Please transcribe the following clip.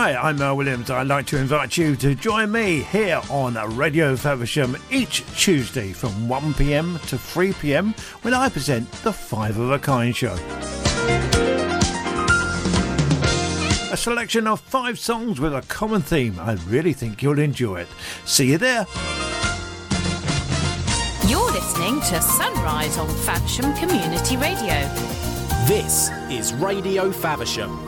Hi, I'm Mel Williams. I'd like to invite you to join me here on Radio Faversham each Tuesday from 1pm to 3pm when I present the Five of a Kind show. A selection of 5 songs with a common theme. I really think you'll enjoy it. See you there. You're listening to Sunrise on Faversham Community Radio. This is Radio Faversham.